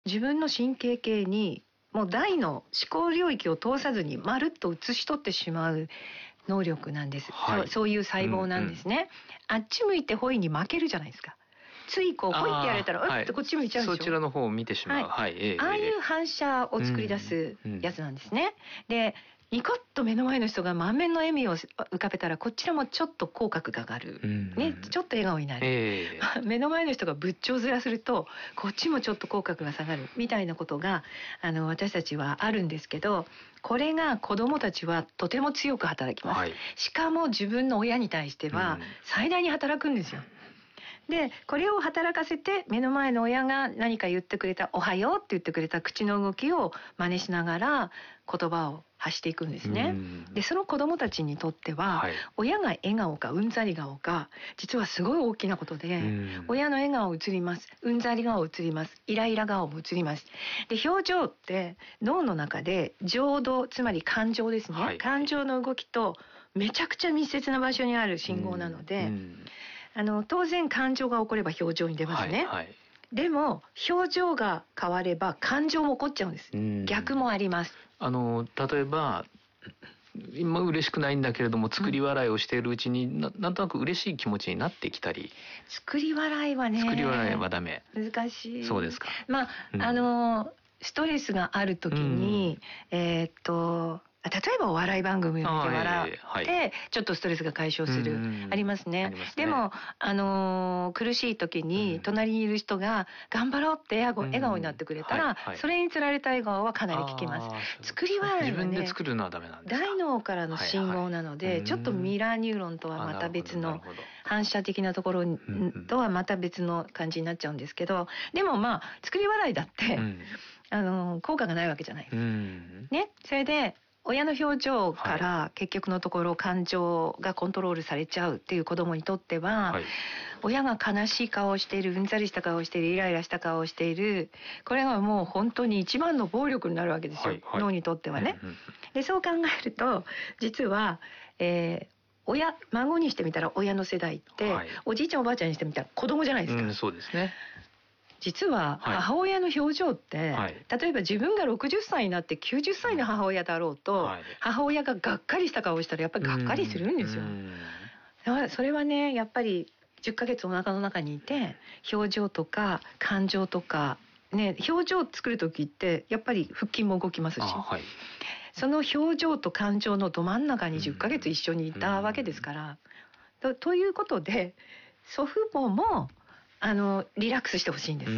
自分の神経系にもう大の思考領域を通さずにまるっと写し取ってしまう能力なんです、そういう細胞なんですね、あっち向いてホイに負けるじゃないですか。ついこうホイってやれたらってこっち向いちゃうでしょ。 そちらの方を見てしまう、 ああいう反射を作り出すやつなんですね、でニコッと目の前の人が満面の笑みを浮かべたらこちらもちょっと口角が上がる、ね、ちょっと笑顔になる、目の前の人が仏頂面するとこっちもちょっと口角が下がるみたいなことが私たちはあるんですけど、これが子どもたちはとても強く働きます、しかも自分の親に対しては最大に働くんですよ。でこれを働かせて目の前の親が何か言ってくれたおはようって言ってくれた口の動きを真似しながら言葉を発していくんですね。でその子どもたちにとっては、親が笑顔かうんざり顔か実はすごい大きなことで、親の笑顔映ります、うんざり顔映ります、イライラ顔も映ります。で表情って脳の中で情動、つまり感情ですね、感情の動きとめちゃくちゃ密接な場所にある信号なので、当然感情が起これば表情に出ますね、でも表情が変われば感情も起こっちゃうんです。逆もあります。 例えば今嬉しくないんだけれども作り笑いをしているうちになんとなく嬉しい気持ちになってきたり。作り笑いはダメ、 難しい。 そうですか。 ストレスがある時に、例えばお笑い番組を見て笑ってちょっとストレスが解消する、ありますね。でも苦しい時に隣にいる人が頑張ろうって笑顔になってくれたら、それにつられた笑顔はかなり効きます。作り笑いはね、 自分で作るのはダメなんですか。 大脳からの信号なので、ちょっとミラーニューロンとはまた別の反射的なところとはまた別の感じになっちゃうんですけど、でも作り笑いだって効果がないわけじゃないです、ね。それで親の表情から結局のところ感情がコントロールされちゃうっていう子供にとっては、親が悲しい顔をしている、うんざりした顔をしている、イライラした顔をしている、これがもう本当に一番の暴力になるわけですよ、脳にとってはね。でそう考えると実は、孫にしてみたら親の世代って、おじいちゃんおばあちゃんにしてみたら子供じゃないですか。 そうですね。 実は母親の表情って、例えば自分が60歳になって90歳の母親だろうと、母親ががっかりした顔をしたらやっぱりがっかりするんですよ。だからそれはね、やっぱり10ヶ月お腹の中にいて表情とか感情とか、ね、表情を作る時ってやっぱり腹筋も動きますし、その表情と感情のど真ん中に10ヶ月一緒にいたわけですから、ということで祖父母もリラックスしてほしいんです。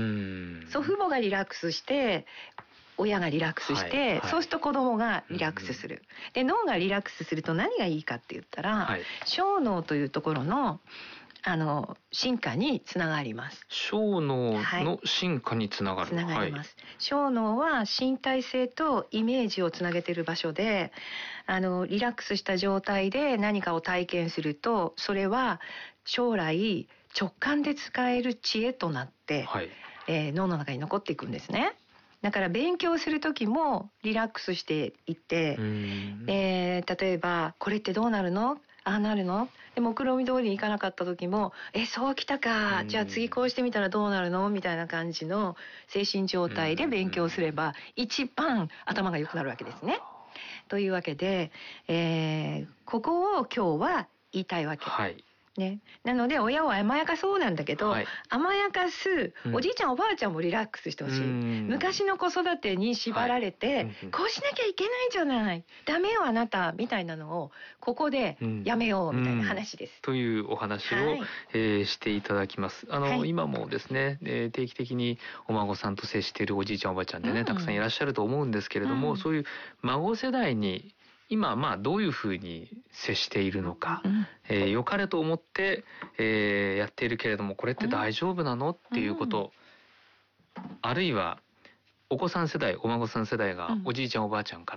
祖父母がリラックスして親がリラックスして、そうすると子供がリラックスする。で脳がリラックスすると何がいいかって言ったら、小脳というところの進化につながります。 小脳の進化につながる、 つながります。小脳は身体性とイメージをつなげている場所で、リラックスした状態で何かを体験すると、それは将来直感で使える知恵となって、脳の中に残っていくんですね。だから勉強する時もリラックスしていて、例えばこれってどうなるの？ああなるの？で目論見通りにいかなかった時もそうきたか、じゃあ次こうしてみたらどうなるの？みたいな感じの精神状態で勉強すれば一番頭が良くなるわけですね。というわけで、ここを今日は言いたいわけ。ね、なので親を甘やかそうなんだけど、甘やかすおじいちゃんおばあちゃんもリラックスしてほしい。昔の子育てに縛られて、こうしなきゃいけないじゃない、ダメよあなたみたいなのをここでやめようみたいな話です、 というお話を、していただきます。今もですね、定期的にお孫さんと接しているおじいちゃんおばあちゃんでね、たくさんいらっしゃると思うんですけれども、そういう孫世代に今どういうふうに接しているのか、良かれと思って、やっているけれどもこれって大丈夫なのっていうこと、あるいはお子さん世代お孫さん世代がおじいちゃんおばあちゃんから、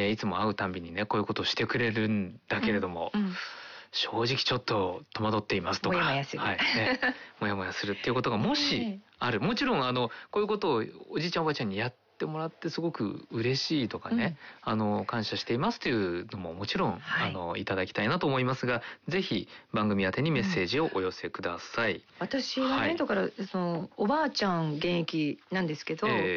いつも会うたんびにねこういうことをしてくれるんだけれども、正直ちょっと戸惑っていますとか、 もやもやする、 もやもやするっていうことがもしある、もちろんこういうことをおじいちゃんおばあちゃんにやってもらってすごく嬉しいとかね、感謝していますというのももちろん、いただきたいなと思いますが、ぜひ番組宛てにメッセージをお寄せください。 私はね、だからおばあちゃん現役なんですけど、